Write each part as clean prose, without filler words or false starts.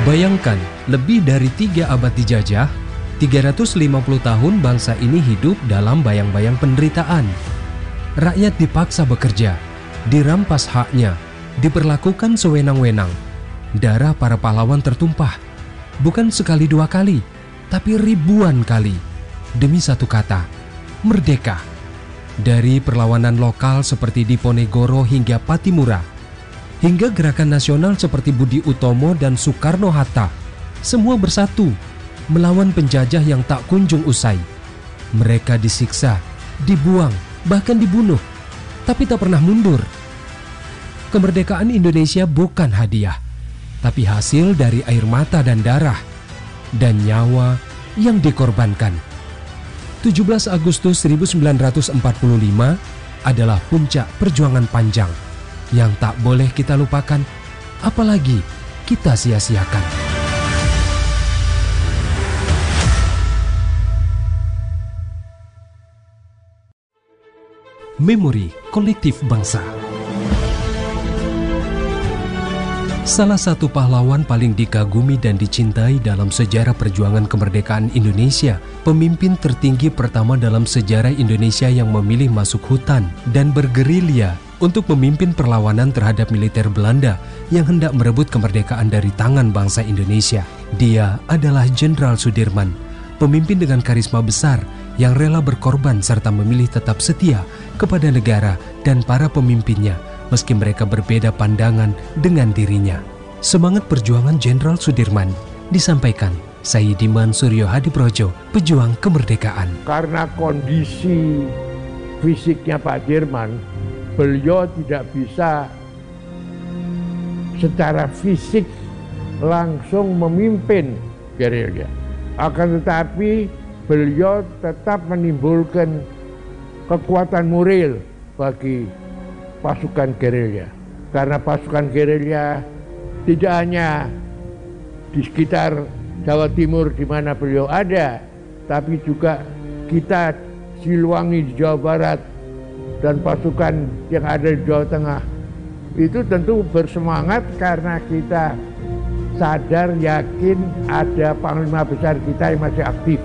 Bayangkan, lebih dari 3 abad dijajah, 350 tahun bangsa ini hidup dalam bayang-bayang penderitaan. Rakyat dipaksa bekerja, dirampas haknya, diperlakukan sewenang-wenang. Darah para pahlawan tertumpah, bukan sekali 2 kali, tapi ribuan kali, demi satu kata, merdeka. Dari perlawanan lokal seperti Diponegoro hingga Patimura, hingga gerakan nasional seperti Budi Utomo dan Soekarno-Hatta, semua bersatu melawan penjajah yang tak kunjung usai. Mereka disiksa, dibuang, bahkan dibunuh, tapi tak pernah mundur. Kemerdekaan Indonesia bukan hadiah, tapi hasil dari air mata dan darah, dan nyawa yang dikorbankan. 17 Agustus 1945 adalah puncak perjuangan panjang yang tak boleh kita lupakan, apalagi kita sia-siakan. Memori kolektif bangsa. Salah satu pahlawan paling dikagumi dan dicintai dalam sejarah perjuangan kemerdekaan Indonesia, pemimpin tertinggi pertama dalam sejarah Indonesia yang memilih masuk hutan dan bergerilya untuk memimpin perlawanan terhadap militer Belanda yang hendak merebut kemerdekaan dari tangan bangsa Indonesia. Dia adalah Jenderal Sudirman, pemimpin dengan karisma besar yang rela berkorban serta memilih tetap setia kepada negara dan para pemimpinnya, meski mereka berbeda pandangan dengan dirinya. Semangat perjuangan Jenderal Sudirman disampaikan Sayyidiman Suryo Hadiprojo, pejuang kemerdekaan. Karena kondisi fisiknya Pak Dirman, beliau tidak bisa secara fisik langsung memimpin gerilya. Akan tetapi beliau tetap menimbulkan kekuatan moral bagi pasukan gerilya, karena pasukan gerilya tidak hanya di sekitar Jawa Timur di mana beliau ada, tapi juga kita Siliwangi di Jawa Barat dan pasukan yang ada di Jawa Tengah itu tentu bersemangat karena kita sadar yakin ada panglima besar kita yang masih aktif.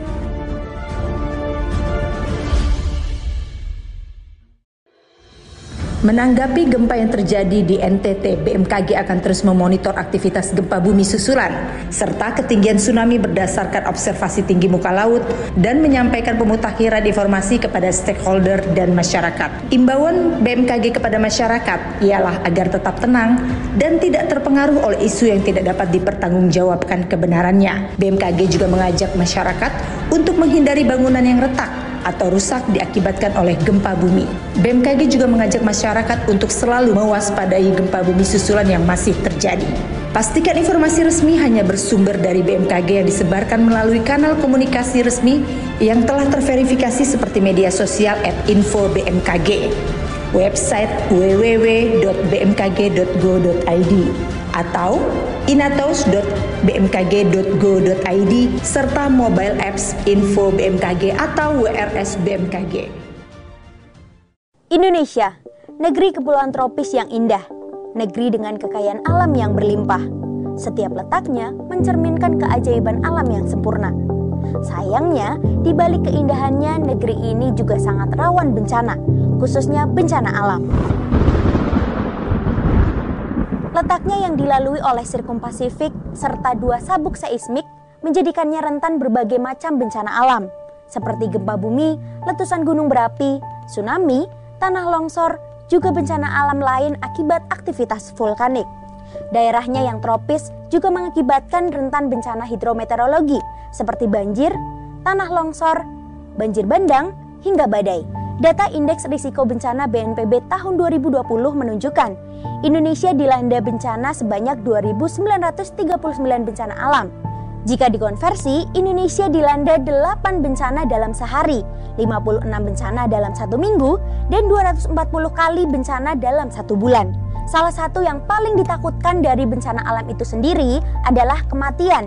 Menanggapi gempa yang terjadi di NTT, BMKG akan terus memonitor aktivitas gempa bumi susulan serta ketinggian tsunami berdasarkan observasi tinggi muka laut dan menyampaikan pemutakhiran informasi kepada stakeholder dan masyarakat. Imbauan BMKG kepada masyarakat ialah agar tetap tenang dan tidak terpengaruh oleh isu yang tidak dapat dipertanggungjawabkan kebenarannya. BMKG juga mengajak masyarakat untuk menghindari bangunan yang retak atau rusak diakibatkan oleh gempa bumi. BMKG juga mengajak masyarakat untuk selalu mewaspadai gempa bumi susulan yang masih terjadi. Pastikan informasi resmi hanya bersumber dari BMKG yang disebarkan melalui kanal komunikasi resmi yang telah terverifikasi seperti media sosial @info-bmkg, website www.bmkg.go.id atau inatos.bmkg.go.id serta mobile apps Info BMKG atau WRS BMKG. Indonesia, negeri kepulauan tropis yang indah, negeri dengan kekayaan alam yang berlimpah. Setiap letaknya mencerminkan keajaiban alam yang sempurna. Sayangnya, di balik keindahannya, negeri ini juga sangat rawan bencana, khususnya bencana alam. Letaknya yang dilalui oleh Sirkum Pasifik serta 2 sabuk seismik menjadikannya rentan berbagai macam bencana alam, seperti gempa bumi, letusan gunung berapi, tsunami, tanah longsor, juga bencana alam lain akibat aktivitas vulkanik. Daerahnya yang tropis juga mengakibatkan rentan bencana hidrometeorologi, seperti banjir, tanah longsor, banjir bandang, hingga badai. Data Indeks Risiko Bencana BNPB tahun 2020 menunjukkan Indonesia dilanda bencana sebanyak 2.939 bencana alam. Jika dikonversi, Indonesia dilanda 8 bencana dalam sehari, 56 bencana dalam 1 minggu, dan 240 kali bencana dalam 1 bulan. Salah satu yang paling ditakutkan dari bencana alam itu sendiri adalah kematian.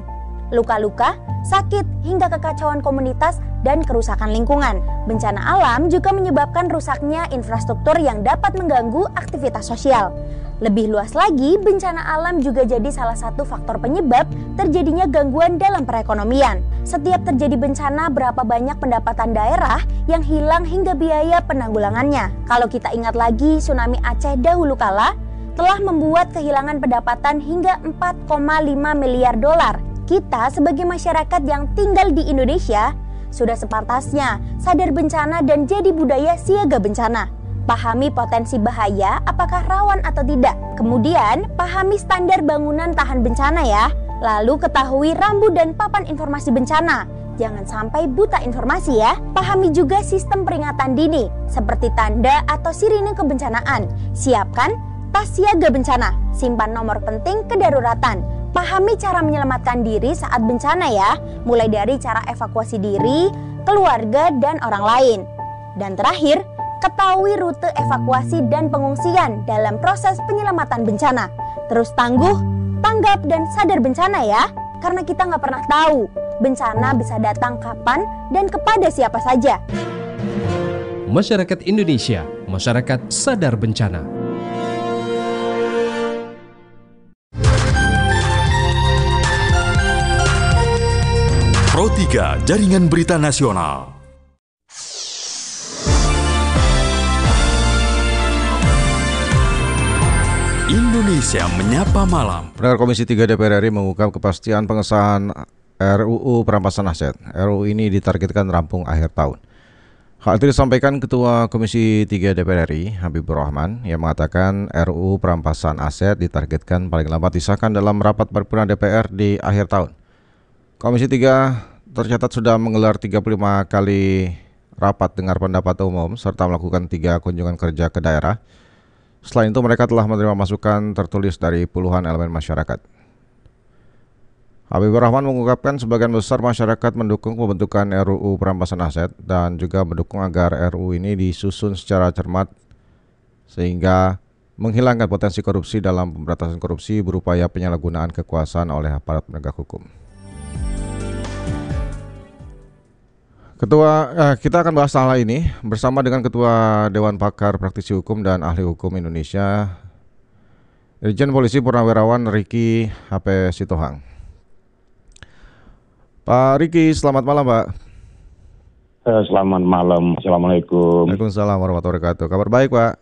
luka-luka, sakit, hingga kekacauan komunitas dan kerusakan lingkungan. Bencana alam juga menyebabkan rusaknya infrastruktur yang dapat mengganggu aktivitas sosial. Lebih luas lagi, bencana alam juga jadi salah satu faktor penyebab terjadinya gangguan dalam perekonomian. Setiap terjadi bencana, berapa banyak pendapatan daerah yang hilang hingga biaya penanggulangannya. Kalau kita ingat lagi, tsunami Aceh dahulu kala telah membuat kehilangan pendapatan hingga 4,5 miliar dolar. Kita sebagai masyarakat yang tinggal di Indonesia sudah sepantasnya sadar bencana dan jadi budaya siaga bencana. Pahami potensi bahaya, apakah rawan atau tidak. Kemudian, pahami standar bangunan tahan bencana ya. Lalu ketahui rambu dan papan informasi bencana. Jangan sampai buta informasi ya. Pahami juga sistem peringatan dini, seperti tanda atau sirine kebencanaan. Siapkan tas siaga bencana, simpan nomor penting kedaruratan. Pahami cara menyelamatkan diri saat bencana ya, mulai dari cara evakuasi diri, keluarga, dan orang lain. Dan terakhir, ketahui rute evakuasi dan pengungsian dalam proses penyelamatan bencana. Terus tangguh, tanggap, dan sadar bencana ya. Karena kita nggak pernah tahu bencana bisa datang kapan dan kepada siapa saja. Masyarakat Indonesia, masyarakat sadar bencana. Pro 3 Jaringan Berita Nasional. Indonesia Menyapa Malam. Pendengar Komisi 3 DPR RI mengungkap kepastian pengesahan RUU Perampasan Aset. RUU ini ditargetkan rampung akhir tahun. Hal itu disampaikan Ketua Komisi 3 DPR RI, Habibur Rahman, yang mengatakan RUU Perampasan Aset ditargetkan paling lambat disahkan dalam rapat paripurna DPR di akhir tahun. Komisi 3 tercatat sudah menggelar 35 kali rapat dengar pendapat umum serta melakukan 3 kunjungan kerja ke daerah. Selain itu, mereka telah menerima masukan tertulis dari puluhan elemen masyarakat. Habibur Rahman mengungkapkan sebagian besar masyarakat mendukung pembentukan RUU Perampasan Aset dan juga mendukung agar RUU ini disusun secara cermat sehingga menghilangkan potensi korupsi dalam pemberantasan korupsi berupaya penyalahgunaan kekuasaan oleh aparat penegak hukum. Kita akan bahas hal ini bersama dengan Ketua Dewan Pakar Praktisi Hukum dan Ahli Hukum Indonesia, Irjen Polisi Purnawirawan Riki HP Sitohang. Pak Riki, selamat malam Pak. Selamat malam, Assalamualaikum. Waalaikumsalam warahmatullahi wabarakatuh. Kabar baik Pak?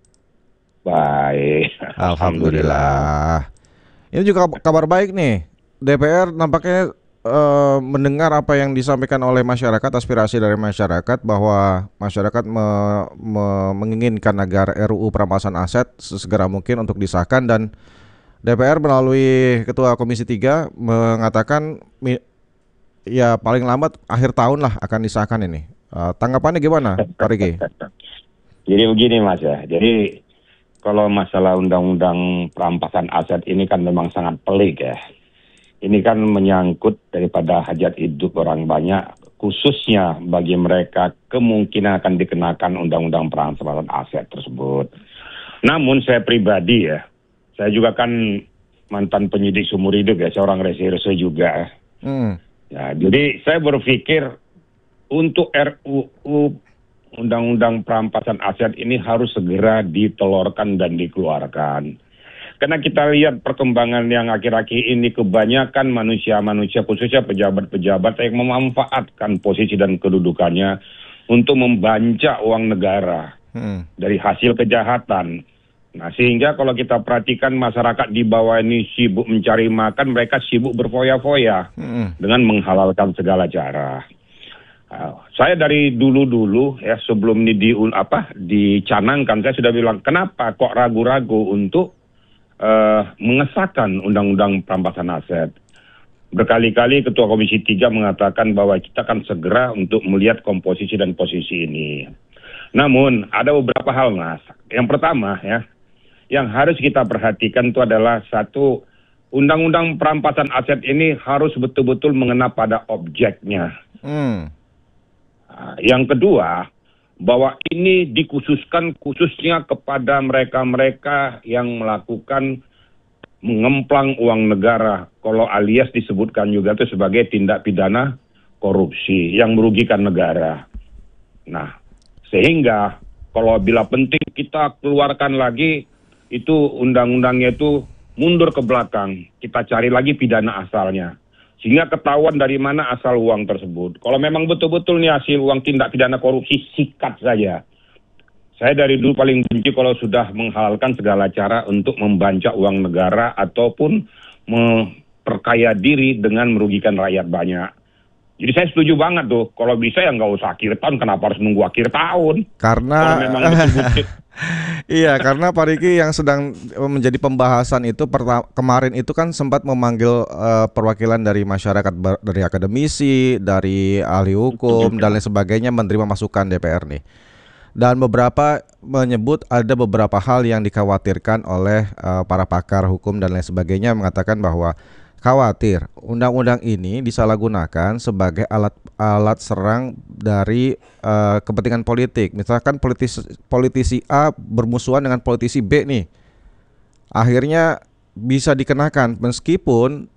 Baik, Alhamdulillah. Ini juga kabar baik nih. DPR nampaknya mendengar apa yang disampaikan oleh masyarakat, aspirasi dari masyarakat bahwa masyarakat menginginkan agar RUU Perampasan Aset sesegera mungkin untuk disahkan, dan DPR melalui Ketua Komisi 3 mengatakan ya paling lambat akhir tahun lah akan disahkan ini. Tanggapannya gimana Pak Riki? Jadi begini Mas ya, jadi kalau masalah undang-undang perampasan aset ini kan memang sangat pelik ya. Ini kan menyangkut daripada hajat hidup orang banyak, khususnya bagi mereka kemungkinan akan dikenakan undang-undang perampasan aset tersebut. Namun saya pribadi ya, saya juga kan mantan penyidik seumur hidup ya, seorang reserse juga. Ya, jadi saya berpikir untuk RUU Undang-Undang Perampasan Aset ini harus segera ditelurkan dan dikeluarkan. Karena kita lihat perkembangan yang akhir-akhir ini kebanyakan manusia-manusia khususnya pejabat-pejabat yang memanfaatkan posisi dan kedudukannya untuk membancak uang negara dari hasil kejahatan. Nah sehingga kalau kita perhatikan masyarakat di bawah ini sibuk mencari makan, mereka sibuk berfoya-foya dengan menghalalkan segala cara. Saya dari dulu ya sebelum ini dicanangkan saya sudah bilang kenapa kok ragu-ragu untuk mengesahkan undang-undang perampasan aset. Berkali-kali Ketua Komisi 3 mengatakan bahwa kita akan segera untuk melihat komposisi dan posisi ini. Namun ada beberapa hal Mas. Yang pertama ya, yang harus kita perhatikan itu adalah satu, undang-undang perampasan aset ini harus betul-betul mengena pada objeknya. Yang kedua, bahwa ini dikhususkan khususnya kepada mereka-mereka yang melakukan mengemplang uang negara, kalau alias disebutkan juga itu sebagai tindak pidana korupsi yang merugikan negara. Nah, sehingga kalau bila penting kita keluarkan lagi itu undang-undangnya itu mundur ke belakang, kita cari lagi pidana asalnya. Sehingga ketahuan dari mana asal uang tersebut. Kalau memang betul-betul nih hasil uang tindak pidana korupsi, sikat saja. Saya dari dulu paling benci kalau sudah menghalalkan segala cara untuk membancak uang negara ataupun memperkaya diri dengan merugikan rakyat banyak. Jadi saya setuju banget tuh, kalau bisa ya nggak usah akhir tahun, kenapa harus nunggu akhir tahun? Karena kalau memang betul-betul iya, karena Pak Riki yang sedang menjadi pembahasan itu kemarin itu kan sempat memanggil perwakilan dari masyarakat, dari akademisi, dari ahli hukum dan lain sebagainya menerima masukan DPR nih. Dan beberapa menyebut ada beberapa hal yang dikhawatirkan oleh para pakar hukum dan lain sebagainya, mengatakan bahwa khawatir undang-undang ini disalahgunakan sebagai alat serang dari kepentingan politik. Misalkan politisi A bermusuhan dengan politisi B nih, akhirnya bisa dikenakan meskipun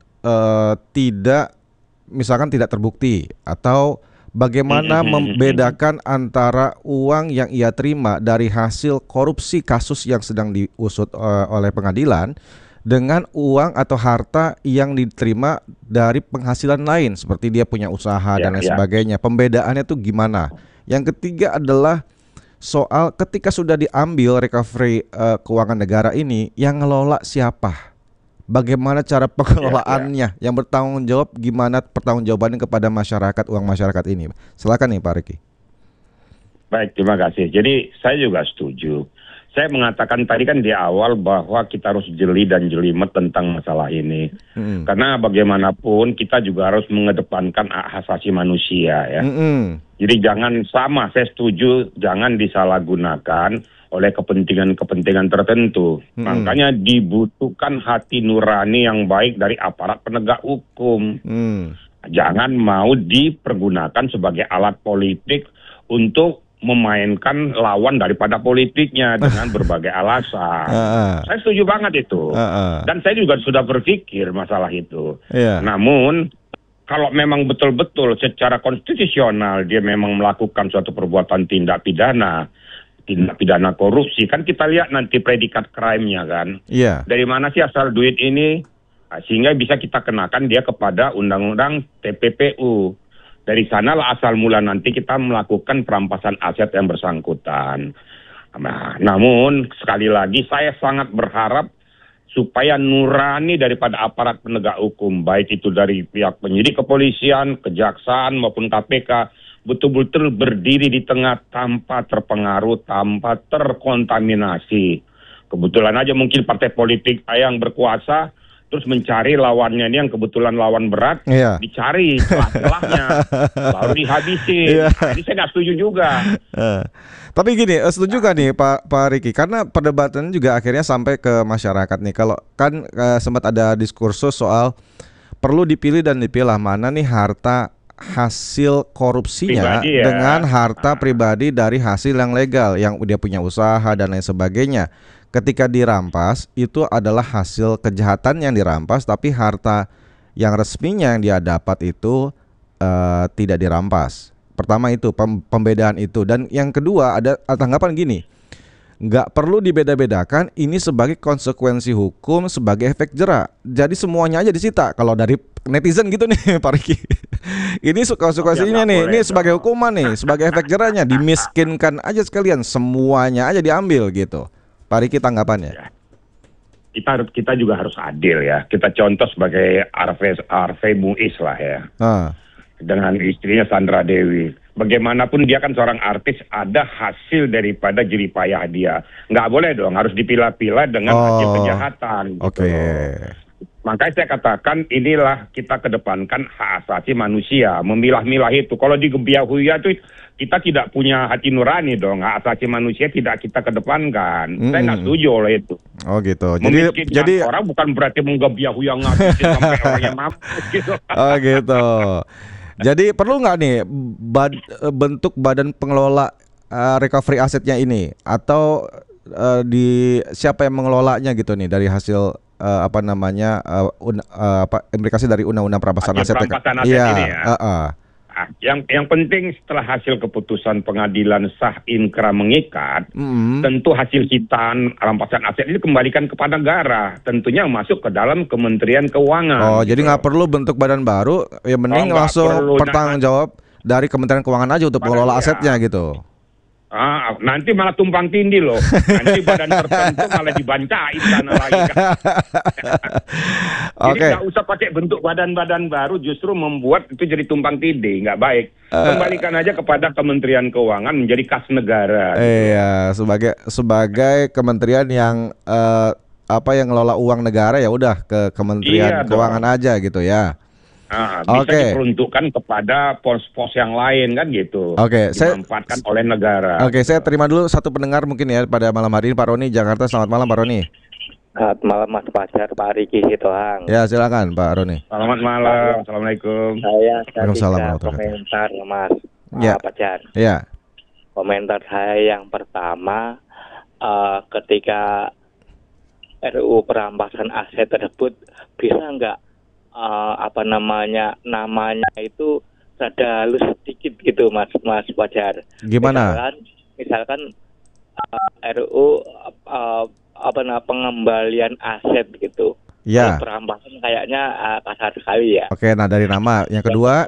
misalkan tidak terbukti, atau bagaimana membedakan antara uang yang ia terima dari hasil korupsi kasus yang sedang diusut oleh pengadilan dengan uang atau harta yang diterima dari penghasilan lain, seperti dia punya usaha dan lain sebagainya. Pembedaannya tuh gimana? Yang ketiga adalah soal ketika sudah diambil recovery keuangan negara ini, yang ngelola siapa? Bagaimana cara pengelolaannya? Yang bertanggung jawab, gimana pertanggungjawabannya kepada masyarakat, uang masyarakat ini? Silakan nih Pak Riki. Baik, terima kasih. Jadi saya juga setuju. Saya mengatakan tadi kan di awal bahwa kita harus jeli dan jelimet tentang masalah ini. Karena bagaimanapun kita juga harus mengedepankan hak asasi manusia ya. Jadi jangan sama, saya setuju, jangan disalahgunakan oleh kepentingan-kepentingan tertentu. Makanya dibutuhkan hati nurani yang baik dari aparat penegak hukum. Jangan mau dipergunakan sebagai alat politik untuk memainkan lawan daripada politiknya dengan berbagai alasan. Saya setuju banget itu. Dan saya juga sudah berpikir masalah itu. Namun kalau memang betul-betul secara konstitusional dia memang melakukan suatu perbuatan tindak pidana korupsi, kan kita lihat nanti predikat crime-nya kan. Dari mana sih asal duit ini? Sehingga bisa kita kenakan dia kepada undang-undang TPPU. Dari sanalah asal mula nanti kita melakukan perampasan aset yang bersangkutan. Nah, namun sekali lagi saya sangat berharap supaya nurani daripada aparat penegak hukum, baik itu dari pihak penyidik kepolisian, kejaksaan maupun KPK, betul-betul berdiri di tengah tanpa terpengaruh, tanpa terkontaminasi. Kebetulan aja mungkin partai politik yang berkuasa terus mencari lawannya ini yang kebetulan lawan berat, dicari celah-celahnya, baru dihabisi. Ini saya nggak setuju juga. Tapi gini, setuju gak nih Pak Riki? Karena perdebatan juga akhirnya sampai ke masyarakat nih. Kalau kan sempat ada diskursus soal perlu dipilih dan dipilah mana nih harta hasil korupsinya pribadi, dengan harta pribadi dari hasil yang legal, yang dia punya usaha dan lain sebagainya. Ketika dirampas itu adalah hasil kejahatan yang dirampas, tapi harta yang resminya yang dia dapat itu tidak dirampas. Pertama itu pembedaan itu. Dan yang kedua ada tanggapan gini, nggak perlu dibeda-bedakan ini sebagai konsekuensi hukum, sebagai efek jera. Jadi semuanya aja disita. Kalau dari netizen gitu nih Pak Riki, ini konsekuensinya nih, ini sebagai hukuman nih, sebagai efek jerahnya, dimiskinkan aja sekalian, semuanya aja diambil gitu. Pak Riki tanggapannya? Kita juga harus adil ya. Kita contoh sebagai Harvey Muiz lah ya. Dengan istrinya Sandra Dewi. Bagaimanapun dia kan seorang artis, ada hasil daripada jeripayah dia. Nggak boleh dong, harus dipilah-pilah dengan hasil kejahatan. Gitu. Makanya saya katakan inilah kita kedepankan hak asasi manusia, memilah-milah itu. Kalau di Gebiahuya itu kita tidak punya hati nurani dong, hak asasi manusia tidak kita kedepankan. Saya nggak setuju oleh itu. Oh gitu. Jadi orang bukan berarti menggebiahuya ngabisin sampai orangnya mampus gitu. Oh gitu. Jadi perlu nggak nih bentuk badan pengelola recovery asetnya ini, atau di siapa yang mengelolanya gitu nih dari hasil implikasi dari undang-undang perampasan aset. Perampasan aset Iya, ini ya. Yang penting setelah hasil keputusan pengadilan sah inkra mengikat, tentu hasil sitaan rampasan aset ini dikembalikan kepada negara, tentunya masuk ke dalam Kementerian Keuangan. Oh, jadi nggak perlu bentuk badan baru, ya mending langsung bertanggung jawab dari Kementerian Keuangan aja untuk mengelola asetnya gitu. Nanti malah tumpang tindih loh. Nanti badan tertentu malah dibancain sana lagi kan. Jadi nggak usah pakai bentuk badan-badan baru, justru membuat itu jadi tumpang tindih, nggak baik. Kembalikan aja kepada Kementerian Keuangan menjadi kas negara. Iya, sebagai kementerian yang yang ngelola uang negara, ya udah ke Kementerian Keuangan aja gitu ya. Bisa diperuntukkan kepada pos-pos yang lain kan gitu. Dimanfaatkan oleh negara. Saya terima dulu satu pendengar mungkin ya pada malam hari ini, Pak Roni Jakarta. Selamat malam Pak Roni. Selamat malam Mas Fajar, Pak Riki Hitohang. Ya silakan Pak Roni. Selamat malam. Assalamualaikum. Saya komentar Mas Fajar. Ya. Komentar saya yang pertama, ketika RUU perampasan aset tersebut bisa nggak namanya itu rada halus sedikit gitu Mas Fajar. Gimana? Misalkan RUU pengembalian aset gitu. Ya. Perampasan kayaknya kasar sekali ya. Nah dari nama. Yang kedua,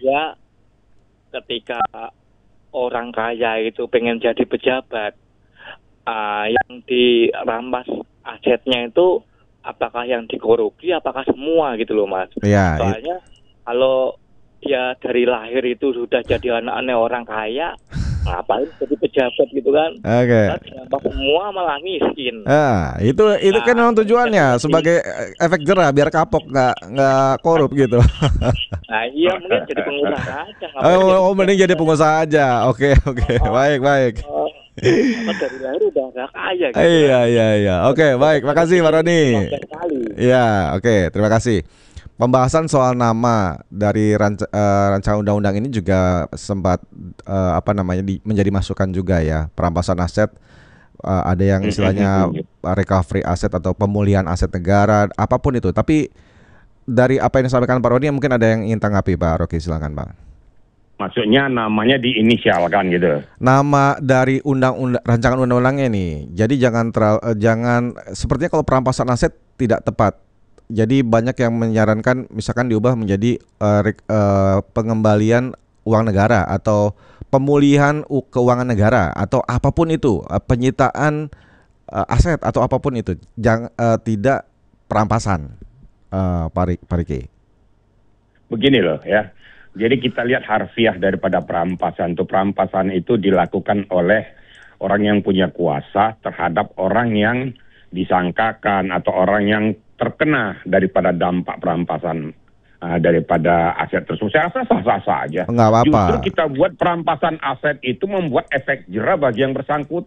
ketika orang kaya itu pengen jadi pejabat, yang dirampas asetnya itu apakah yang dikorupsi, apakah semua gitu loh Mas. Iya. Soalnya kalau dia dari lahir itu sudah jadi anak-anak orang kaya, ngapain jadi pejabat gitu kan? Semua malah miskin. Itu kan memang tujuannya sebagai efek jerah biar kapok nggak korup gitu. Iya mungkin jadi pengusaha aja. Mending jadi pengusaha aja. Oke. Baik. Dari lahir udah nggak kaya gitu. Iya. Oke, baik. Makasih Pak Roni. Iya, oke. Terima kasih. Pembahasan soal nama dari rancangan undang-undang ini juga sempat menjadi masukan juga ya. Perampasan aset, ada yang istilahnya recovery aset atau pemulihan aset negara, apapun itu. Tapi dari apa yang disampaikan Pak Roni, mungkin ada yang ingin tanggapi Pak Rocky, silakan Pak. Maksudnya namanya diinisialkan gitu. Nama dari rancangan undang-undangnya nih. Jadi jangan sepertinya kalau perampasan aset tidak tepat. Jadi banyak yang menyarankan misalkan diubah menjadi pengembalian uang negara atau pemulihan keuangan negara atau apapun itu, penyitaan aset atau apapun itu. Tidak perampasan. Pak Riki. Begini loh ya. Jadi kita lihat harfiah daripada perampasan. Perampasan itu dilakukan oleh orang yang punya kuasa terhadap orang yang disangkakan atau orang yang terkena daripada dampak perampasan daripada aset tersebut. Saya rasa sah-sah saja. Nggak apa-apa. Justru kita buat perampasan aset itu membuat efek jerah bagi yang bersangkutan.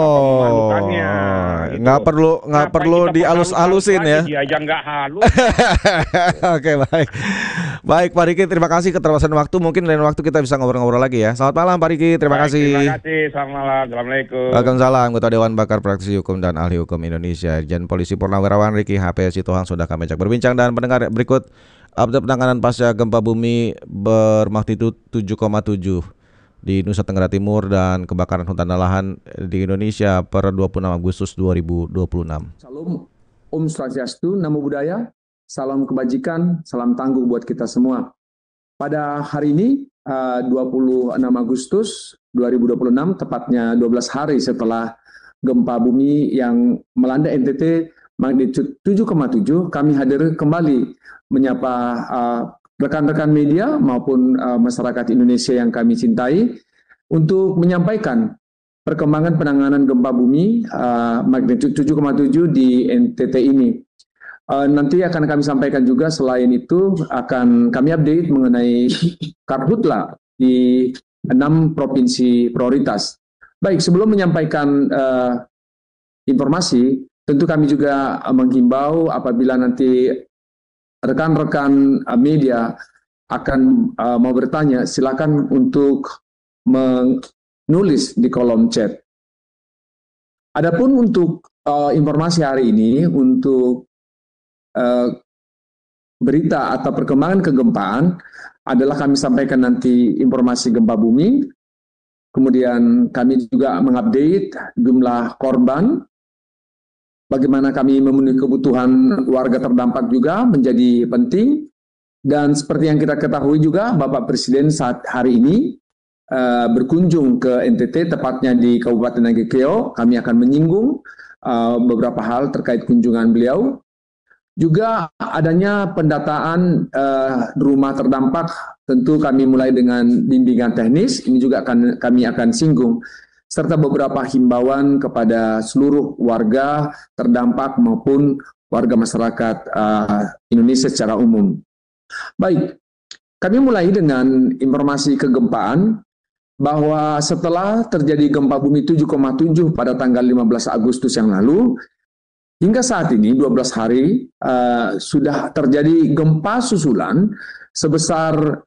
Nggak perlu dihalus-halusin ya. Dia aja nggak halus. Oke, baik. Baik Pak Riki, terima kasih keterbatasan waktu. Mungkin lain waktu kita bisa ngobrol-ngobrol lagi ya. Selamat malam Pak Riki, terima kasih. Terima kasih, selamat malam. Assalamualaikum. Waalaikumsalam. Anggota Dewan Pakar Praktisi Hukum dan Ahli Hukum Indonesia, Irjen Polisi Purnawirawan Riki HP Sitohang sudah kami ajak berbincang. Dan pendengar, berikut update penanganan pasca gempa bumi bermagnitudo 7,7 di Nusa Tenggara Timur dan kebakaran hutan dan lahan di Indonesia per 26 Agustus 2026. Salam Om Swastiastu, Namo Buddhaya, salam kebajikan, salam tangguh buat kita semua. Pada hari ini 26 Agustus 2026, tepatnya 12 hari setelah gempa bumi yang melanda NTT magnitudo 7,7, kami hadir kembali menyapa rekan-rekan media maupun masyarakat Indonesia yang kami cintai untuk menyampaikan perkembangan penanganan gempa bumi magnitudo 7,7 di NTT ini. Nanti akan kami sampaikan juga, selain itu akan kami update mengenai Karhutla di 6 provinsi prioritas. Baik, sebelum menyampaikan informasi, tentu kami juga menghimbau apabila nanti rekan-rekan media akan mau bertanya, silakan untuk menulis di kolom chat. Adapun untuk informasi hari ini, untuk berita atau perkembangan kegempaan adalah kami sampaikan nanti informasi gempa bumi, kemudian kami juga mengupdate jumlah korban, bagaimana kami memenuhi kebutuhan warga terdampak juga menjadi penting, dan seperti yang kita ketahui juga Bapak Presiden saat hari ini berkunjung ke NTT, tepatnya di Kabupaten Nagekeo. Kami akan menyinggung beberapa hal terkait kunjungan beliau. Juga adanya pendataan rumah terdampak, tentu kami mulai dengan bimbingan teknis, ini juga kami akan singgung, serta beberapa himbauan kepada seluruh warga terdampak maupun warga masyarakat Indonesia secara umum. Baik, kami mulai dengan informasi kegempaan bahwa setelah terjadi gempa bumi 7,7 pada tanggal 15 Agustus yang lalu, hingga saat ini 12 hari sudah terjadi gempa susulan sebesar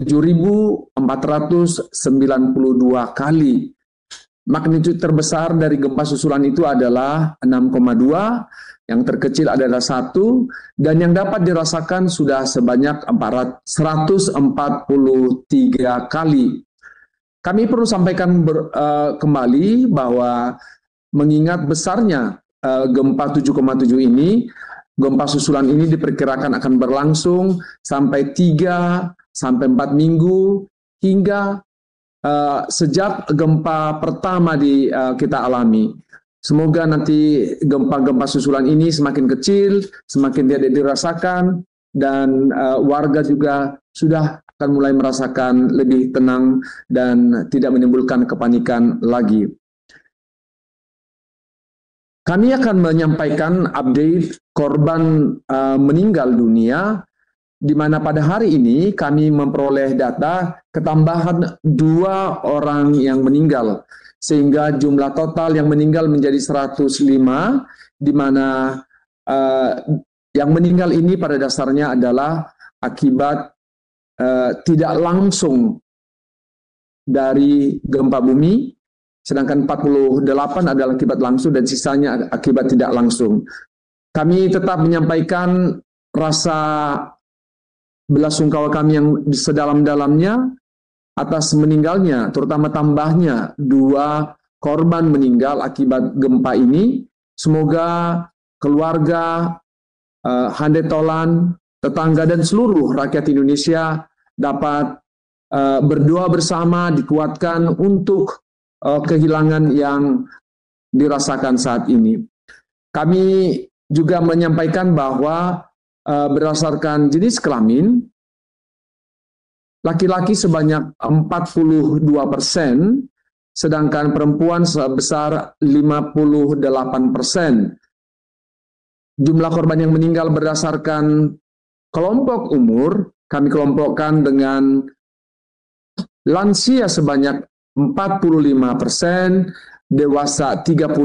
7.492 kali. Magnitudo terbesar dari gempa susulan itu adalah 6,2, yang terkecil adalah 1, dan yang dapat dirasakan sudah sebanyak 143 kali. Kami perlu sampaikan kembali bahwa mengingat besarnya gempa 7,7 ini, gempa susulan ini diperkirakan akan berlangsung sampai 3-4 minggu hingga sejak gempa pertama kita alami. Semoga nanti gempa-gempa susulan ini semakin kecil, semakin tidak dirasakan, dan warga juga sudah akan mulai merasakan lebih tenang dan tidak menimbulkan kepanikan lagi. Kami akan menyampaikan update korban meninggal dunia, di mana pada hari ini kami memperoleh data ketambahan 2 orang yang meninggal, sehingga jumlah total yang meninggal menjadi 105, di mana yang meninggal ini pada dasarnya adalah akibat tidak langsung dari gempa bumi, sedangkan 48 adalah akibat langsung dan sisanya akibat tidak langsung. Kami tetap menyampaikan rasa belasungkawa kami yang sedalam-dalamnya atas meninggalnya, terutama tambahnya 2 korban meninggal akibat gempa ini. Semoga keluarga, handetolan, tetangga, dan seluruh rakyat Indonesia dapat berdoa bersama, dikuatkan untuk kehilangan yang dirasakan saat ini. Kami juga menyampaikan bahwa berdasarkan jenis kelamin, laki-laki sebanyak 42%, sedangkan perempuan sebesar 58%. Jumlah korban yang meninggal berdasarkan kelompok umur, kami kelompokkan dengan lansia sebanyak 45%, dewasa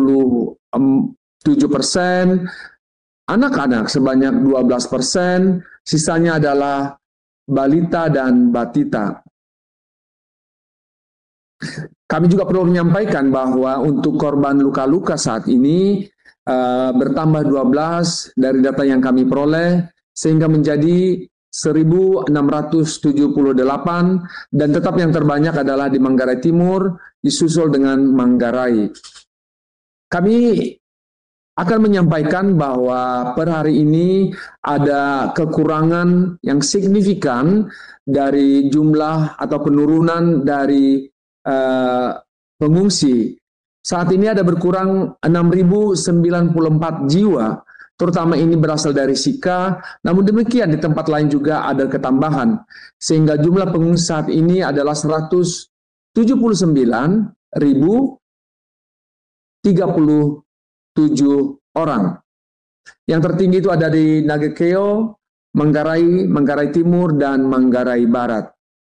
37%, anak-anak sebanyak 12%, sisanya adalah balita dan batita. Kami juga perlu menyampaikan bahwa untuk korban luka-luka saat ini bertambah 12 dari data yang kami peroleh, sehingga menjadi 1.678, dan tetap yang terbanyak adalah di Manggarai Timur, disusul dengan Manggarai. Kami akan menyampaikan bahwa per hari ini ada kekurangan yang signifikan dari jumlah atau penurunan dari pengungsi. Saat ini ada berkurang 6.094 jiwa, terutama ini berasal dari Sika, namun demikian di tempat lain juga ada ketambahan, sehingga jumlah pengungsi saat ini adalah 179.037 orang. Yang tertinggi itu ada di Nagekeo, Manggarai, Manggarai Timur, dan Manggarai Barat.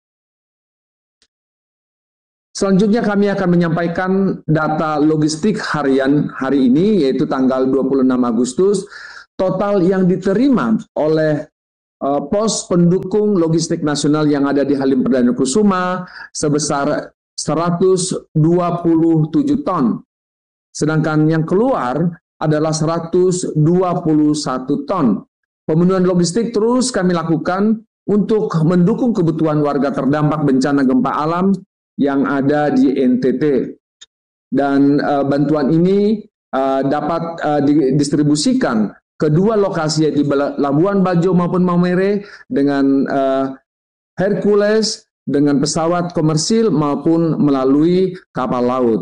Selanjutnya kami akan menyampaikan data logistik harian hari ini, yaitu tanggal 26 Agustus. Total yang diterima oleh pos pendukung logistik nasional yang ada di Halim Perdana Kusuma sebesar 127 ton. Sedangkan yang keluar adalah 121 ton. Pemenuhan logistik terus kami lakukan untuk mendukung kebutuhan warga terdampak bencana gempa alam yang ada di NTT. Dan bantuan ini dapat didistribusikan kedua lokasi di Labuan Bajo maupun Maumere dengan Hercules, dengan pesawat komersil maupun melalui kapal laut.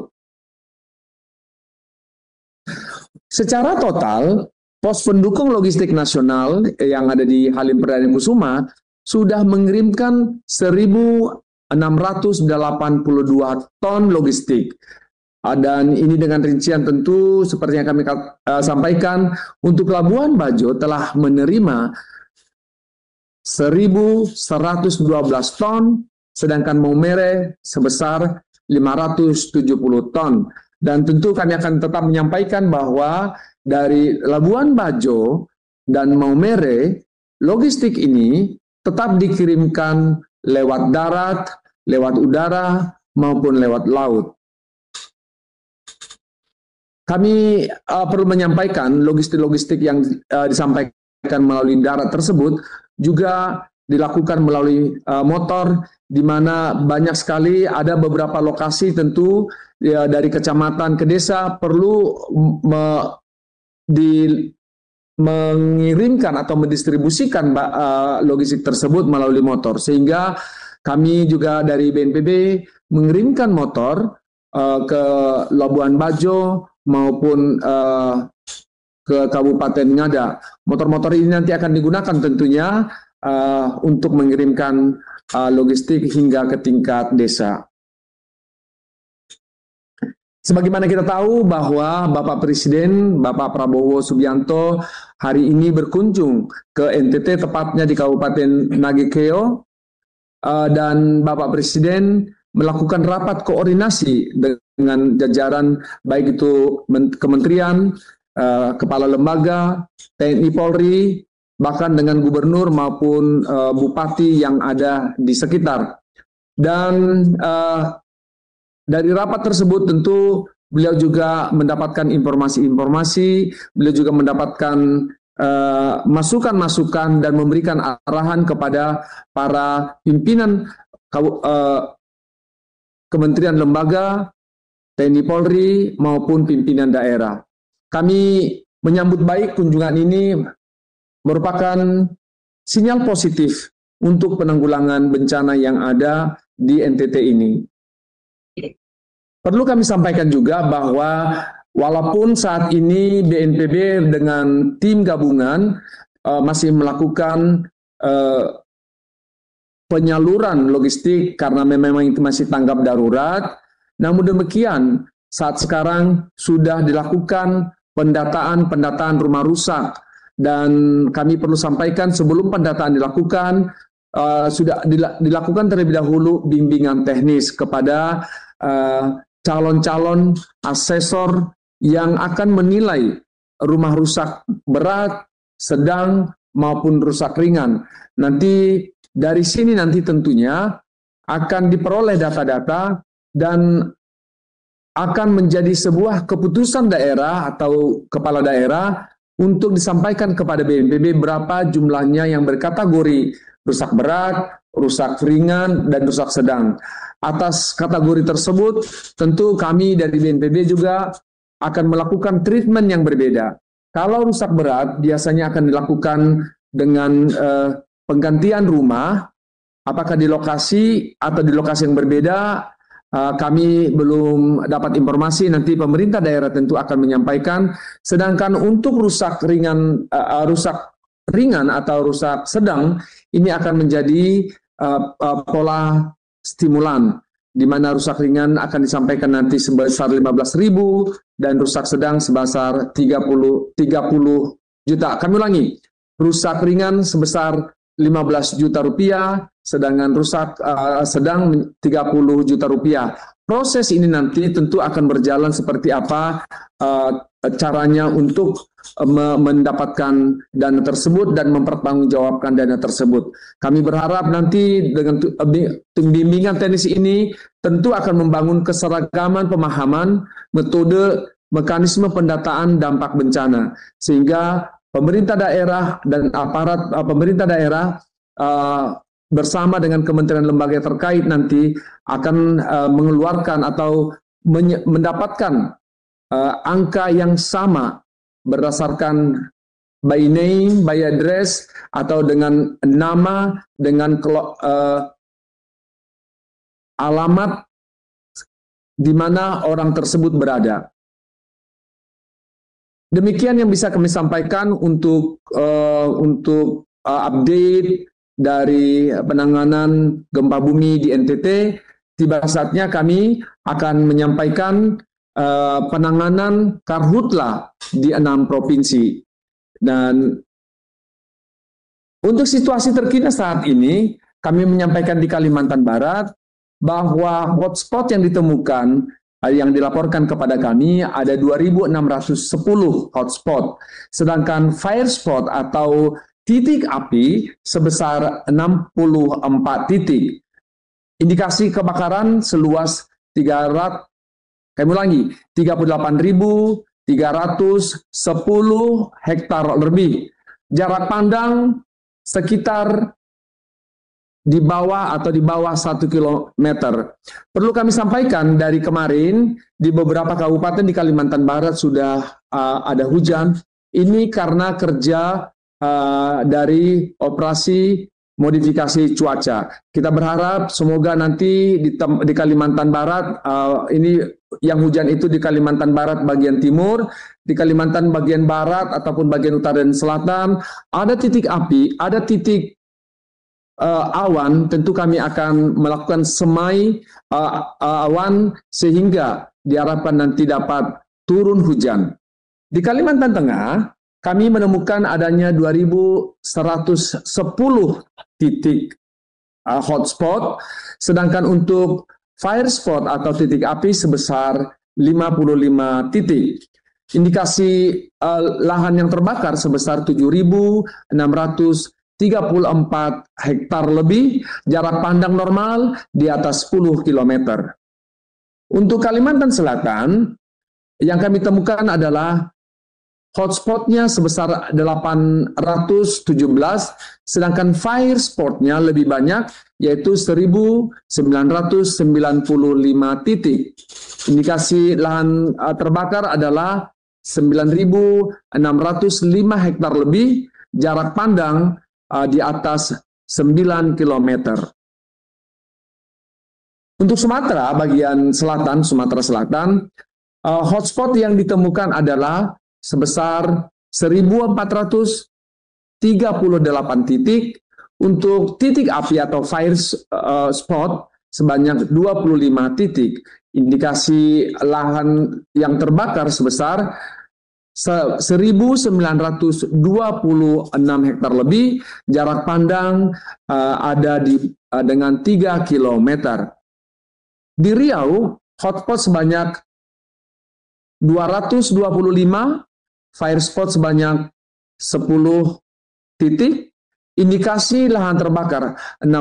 Secara total, pos pendukung logistik nasional yang ada di Halim Perdana Kusuma sudah mengirimkan 1.682 ton logistik. Dan ini dengan rincian tentu seperti yang kami sampaikan, untuk Labuan Bajo telah menerima 1.112 ton, sedangkan Maumere sebesar 570 ton. Dan tentu kami akan tetap menyampaikan bahwa dari Labuan Bajo dan Maumere, logistik ini tetap dikirimkan lewat darat, lewat udara, maupun lewat laut. Kami perlu menyampaikan logistik-logistik yang disampaikan melalui darat tersebut juga dilakukan melalui motor, di mana banyak sekali ada beberapa lokasi tentu ya, dari kecamatan ke desa perlu mengirimkan atau mendistribusikan logistik tersebut melalui motor, sehingga kami juga dari BNPB mengirimkan motor ke Labuan Bajo maupun ke Kabupaten Ngada. Motor-motor ini nanti akan digunakan tentunya untuk mengirimkan logistik hingga ke tingkat desa. Sebagaimana kita tahu bahwa Bapak Presiden, Bapak Prabowo Subianto hari ini berkunjung ke NTT, tepatnya di Kabupaten Nagekeo, dan Bapak Presiden melakukan rapat koordinasi dengan jajaran baik itu kementerian, kepala lembaga, TNI Polri, bahkan dengan gubernur maupun bupati yang ada di sekitar. Dan dari rapat tersebut tentu beliau juga mendapatkan informasi-informasi, beliau juga mendapatkan masukan-masukan dan memberikan arahan kepada para pimpinan kementerian lembaga, TNI Polri maupun pimpinan daerah. Kami menyambut baik kunjungan ini merupakan sinyal positif untuk penanggulangan bencana yang ada di NTT ini. Perlu kami sampaikan juga bahwa walaupun saat ini BNPB dengan tim gabungan masih melakukan penyaluran logistik karena memang itu masih tanggap darurat, namun demikian saat sekarang sudah dilakukan pendataan rumah rusak, dan kami perlu sampaikan sebelum pendataan dilakukan sudah dilakukan terlebih dahulu bimbingan teknis kepada calon-calon asesor yang akan menilai rumah rusak berat, sedang maupun rusak ringan. Nanti dari sini nanti tentunya akan diperoleh data-data dan akan menjadi sebuah keputusan daerah atau kepala daerah untuk disampaikan kepada BNPB berapa jumlahnya yang berkategori rusak berat, rusak ringan, dan rusak sedang. Atas kategori tersebut tentu kami dari BNPB juga akan melakukan treatment yang berbeda. Kalau rusak berat biasanya akan dilakukan dengan penggantian rumah, apakah di lokasi atau di lokasi yang berbeda, kami belum dapat informasi, nanti pemerintah daerah tentu akan menyampaikan. Sedangkan untuk rusak ringan atau rusak sedang, ini akan menjadi pola stimulan, di mana rusak ringan akan disampaikan nanti sebesar 15.000 dan rusak sedang sebesar 30 juta. Kami ulangi, rusak ringan sebesar 15 juta rupiah, sedangkan rusak sedang 30 juta rupiah. Proses ini nanti tentu akan berjalan seperti apa caranya untuk mendapatkan dana tersebut dan mempertanggungjawabkan dana tersebut. Kami berharap nanti dengan tim bimbingan teknis ini tentu akan membangun keseragaman pemahaman, metode, mekanisme pendataan dampak bencana, sehingga pemerintah daerah dan aparat pemerintah daerah bersama dengan kementerian lembaga terkait nanti akan mengeluarkan atau mendapatkan angka yang sama berdasarkan by name, by address, atau dengan nama, dengan alamat di mana orang tersebut berada. Demikian yang bisa kami sampaikan untuk update dari penanganan gempa bumi di NTT. Tiba saatnya kami akan menyampaikan penanganan karhutla di 6 provinsi. Dan untuk situasi terkini saat ini, kami menyampaikan di Kalimantan Barat bahwa hotspot yang ditemukan, yang dilaporkan kepada kami ada 2.610 hotspot, sedangkan fire spot atau titik api sebesar 64 titik. Indikasi kebakaran seluas 38.310 hektar lebih. Jarak pandang sekitar di bawah 1 kilometer. Perlu kami sampaikan dari kemarin di beberapa kabupaten di Kalimantan Barat sudah ada hujan. Ini karena kerja dari operasi modifikasi cuaca. Kita berharap semoga nanti di Kalimantan Barat, ini yang hujan itu di Kalimantan Barat bagian timur, di Kalimantan bagian barat ataupun bagian utara dan selatan, ada titik api, ada titik awan, tentu kami akan melakukan semai awan sehingga diharapkan nanti dapat turun hujan. Di Kalimantan Tengah, kami menemukan adanya 2.110 titik hotspot, sedangkan untuk fire spot atau titik api sebesar 55 titik. Indikasi lahan yang terbakar sebesar 7.634 hektar lebih, jarak pandang normal di atas 10 km. Untuk Kalimantan Selatan, yang kami temukan adalah hotspotnya sebesar 817, sedangkan fire spotnya lebih banyak, yaitu 1.995 titik. Indikasi lahan terbakar adalah 9.605 hektar lebih, jarak pandang di atas 9 km. Untuk Sumatera, bagian selatan, Sumatera Selatan, hotspot yang ditemukan adalah sebesar 1.438 titik, untuk titik api atau fire spot sebanyak 25 titik. Indikasi lahan yang terbakar sebesar 1.926 hektar lebih, jarak pandang ada dengan 3 km. Di Riau, hotspot sebanyak 225, fire spot sebanyak 10 titik, indikasi lahan terbakar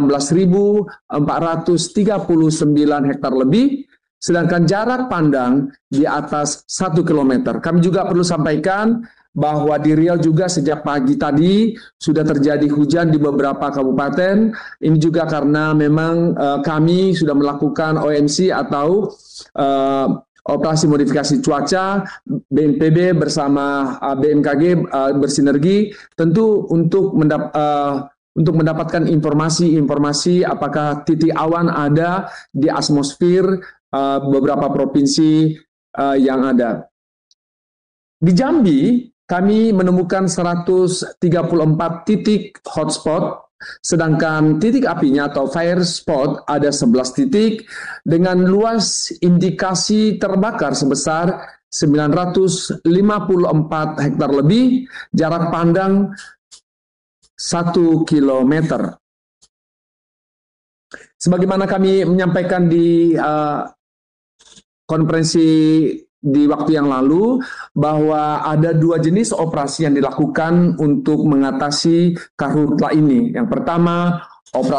16.439 hektar lebih, sedangkan jarak pandang di atas 1 km. Kami juga perlu sampaikan bahwa di Riau juga sejak pagi tadi sudah terjadi hujan di beberapa kabupaten. Ini juga karena memang kami sudah melakukan OMC atau operasi modifikasi cuaca, BNPB bersama BMKG bersinergi, tentu untuk mendapatkan informasi apakah titik awan ada di atmosfer beberapa provinsi yang ada. Di Jambi, kami menemukan 134 titik hotspot, sedangkan titik apinya atau fire spot ada 11 titik dengan luas indikasi terbakar sebesar 954 hektar lebih, jarak pandang 1 km. Sebagaimana kami menyampaikan di konferensi di waktu yang lalu, bahwa ada 2 jenis operasi yang dilakukan untuk mengatasi karhutla ini. Yang pertama, operasi